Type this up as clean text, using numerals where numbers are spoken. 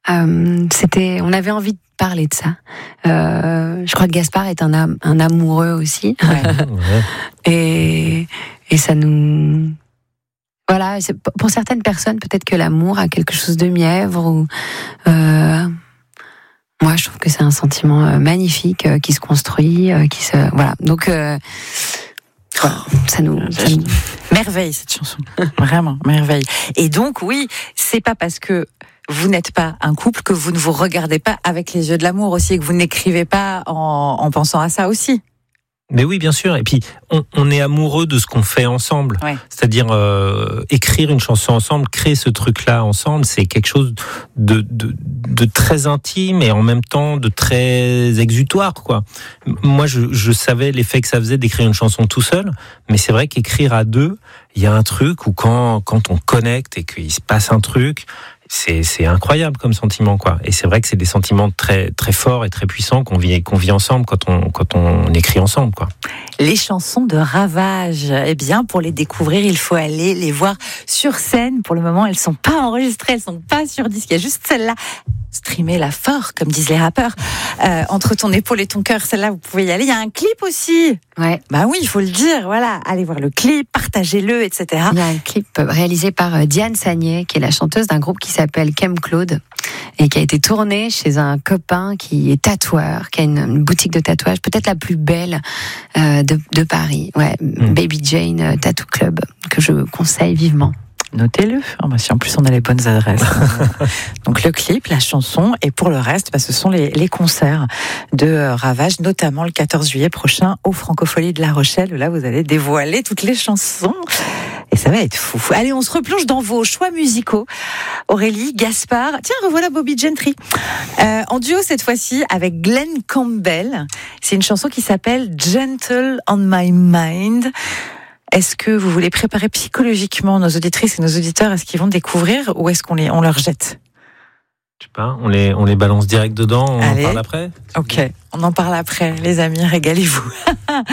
On avait envie de parler de ça. Je crois que Gaspard est un amoureux aussi. Et ça nous... Voilà, pour certaines personnes, peut-être que l'amour a quelque chose de mièvre. Ou, moi, je trouve que c'est un sentiment magnifique qui se construit, voilà. Donc, ça nous... Merveille, cette chanson. Vraiment, merveille. Et donc, oui, c'est pas parce que vous n'êtes pas un couple que vous ne vous regardez pas avec les yeux de l'amour aussi, et que vous n'écrivez pas en pensant à ça aussi. Mais oui, bien sûr. Et puis, on est amoureux de ce qu'on fait ensemble. Ouais. C'est-à-dire, écrire une chanson ensemble, créer ce truc-là ensemble, c'est quelque chose de très intime et en même temps de très exutoire, quoi. Moi, je savais l'effet que ça faisait d'écrire une chanson tout seul, mais c'est vrai qu'écrire à deux, il y a un truc où quand on connecte et qu'il se passe un truc, c'est incroyable comme sentiment, quoi. Et c'est vrai que c'est des sentiments très très forts et très puissants qu'on vit ensemble quand on écrit ensemble, quoi. Les chansons de Ravage, eh bien pour les découvrir, il faut aller les voir sur scène. Pour le moment, elles sont pas enregistrées, elles sont pas sur disque. Il y a juste celle-là. Streamez-la fort, comme disent les rappeurs. Entre ton épaule et ton cœur, celle-là, vous pouvez y aller. Il y a un clip aussi. Ouais. Bah oui, il faut le dire. Voilà, allez voir le clip, partagez-le, etc. Il y a un clip réalisé par Diane Sagné, qui est la chanteuse d'un groupe qui s'appelle Kem Claude et qui a été tourné chez un copain qui est tatoueur, qui a une boutique de tatouage, peut-être la plus belle de Paris. Ouais, Baby Jane Tattoo Club, que je conseille vivement. Notez-le. Oh bah si en plus on a les bonnes adresses. Donc le clip, la chanson, et pour le reste, ce sont les concerts de Ravage, notamment le 14 juillet prochain au Francofolie de La Rochelle. Là, vous allez dévoiler toutes les chansons. Et ça va être fou. Allez, on se replonge dans vos choix musicaux. Aurélie, Gaspard. Tiens, revoilà Bobby Gentry. En duo cette fois-ci avec Glenn Campbell. C'est une chanson qui s'appelle Gentle on My Mind. Est-ce que vous voulez préparer psychologiquement nos auditrices et nos auditeurs à ce qu'ils vont découvrir, ou est-ce qu'on leur jette ? Je sais pas, on les balance direct dedans, on en parle après ? Ok, on en parle après, les amis, régalez-vous.